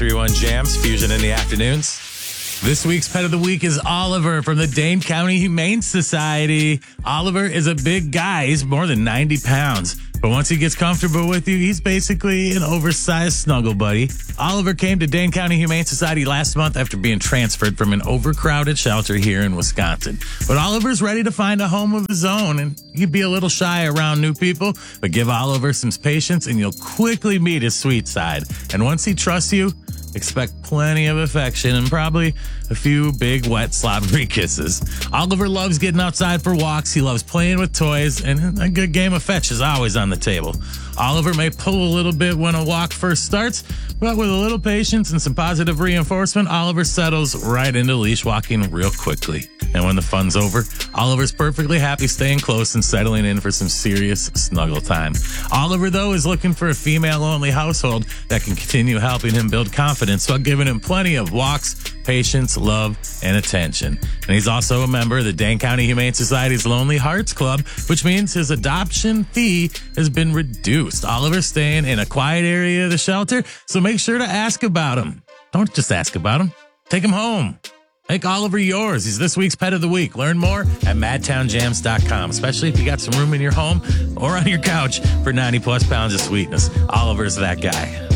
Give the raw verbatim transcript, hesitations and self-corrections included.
three one Jams, Fusion in the afternoons. This week's pet of the week is Oliver from the Dane County Humane Society. Oliver is a big guy. He's more than ninety pounds. But once he gets comfortable with you, he's basically an oversized snuggle buddy. Oliver came to Dane County Humane Society last month after being transferred from an overcrowded shelter here in Wisconsin. But Oliver's ready to find a home of his own, and he'd be a little shy around new people. But give Oliver some patience, and you'll quickly meet his sweet side. And once he trusts you, expect plenty of affection and probably a few big, wet, slobbery kisses. Oliver loves getting outside for walks. He loves playing with toys, and a good game of fetch is always on the table. Oliver may pull a little bit when a walk first starts, but with a little patience and some positive reinforcement, Oliver settles right into leash walking real quickly. And when the fun's over, Oliver's perfectly happy staying close and settling in for some serious snuggle time. Oliver, though, is looking for a female-only household that can continue helping him build confidence while giving him plenty of walks, patience, love, and attention. And he's also a member of the Dane County Humane Society's Lonely Hearts Club, which means his adoption fee has been reduced. Oliver's staying in a quiet area of the shelter, so make sure to ask about him. Don't just ask about him. Take him home. Make Oliver yours. He's this week's pet of the week. Learn more at mad town jams dot com, especially if you got some room in your home or on your couch for ninety plus pounds of sweetness. Oliver's that guy.